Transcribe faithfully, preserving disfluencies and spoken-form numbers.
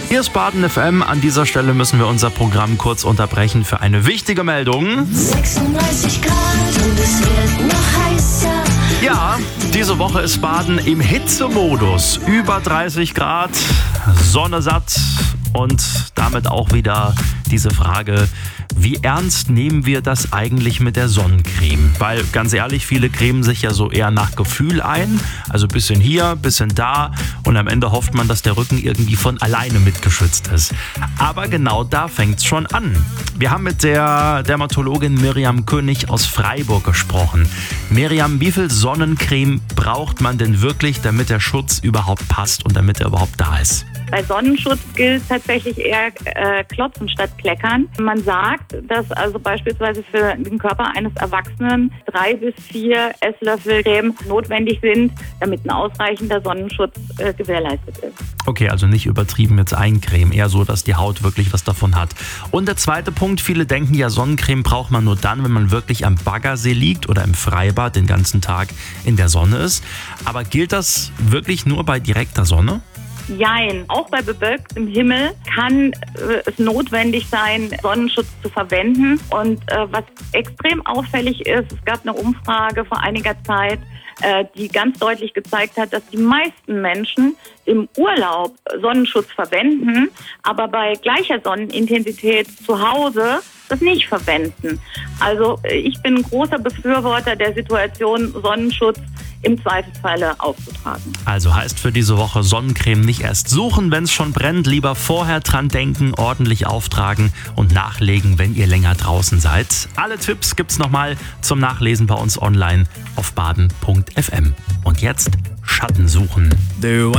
Hier ist Baden F M. An dieser Stelle müssen wir unser Programm kurz unterbrechen für eine wichtige Meldung. sechsunddreißig Grad und es wird noch heißer. Ja, diese Woche ist Baden im Hitzemodus. Über dreißig Grad, Sonne satt und damit auch wieder diese Frage, wie ernst nehmen wir das eigentlich mit der Sonnencreme? Weil ganz ehrlich, viele cremen sich ja so eher nach Gefühl ein. Also bisschen hier, bisschen da und am Ende hofft man, dass der Rücken irgendwie von alleine mitgeschützt ist. Aber genau da fängt's schon an. Wir haben mit der Dermatologin Miriam König aus Freiburg gesprochen. Miriam, wie viel Sonnencreme braucht man denn wirklich, damit der Schutz überhaupt passt und damit er überhaupt da ist? Bei Sonnenschutz gilt tatsächlich eher äh, klopfen statt kleckern. Man sagt, dass also beispielsweise für den Körper eines Erwachsenen drei bis vier Esslöffel Creme notwendig sind, damit ein ausreichender Sonnenschutz äh, gewährleistet ist. Okay, also nicht übertrieben jetzt eincremen, eher so, dass die Haut wirklich was davon hat. Und der zweite Punkt, viele denken ja, Sonnencreme braucht man nur dann, wenn man wirklich am Baggersee liegt oder im Freibad den ganzen Tag in der Sonne ist. Aber gilt das wirklich nur bei direkter Sonne? Jein. Auch bei bewölktem Himmel kann äh, es notwendig sein, Sonnenschutz zu verwenden. Und äh, was extrem auffällig ist, es gab eine Umfrage vor einiger Zeit, äh, die ganz deutlich gezeigt hat, dass die meisten Menschen im Urlaub Sonnenschutz verwenden, aber bei gleicher Sonnenintensität zu Hause das nicht verwenden. Also ich bin ein großer Befürworter der Situation, Sonnenschutz im Zweifelsfalle aufzutragen. Also heißt für diese Woche Sonnencreme nicht erst suchen, wenn es schon brennt, lieber vorher dran denken, ordentlich auftragen und nachlegen, wenn ihr länger draußen seid. Alle Tipps gibt's nochmal zum Nachlesen bei uns online auf baden punkt f m. Und jetzt Schatten suchen.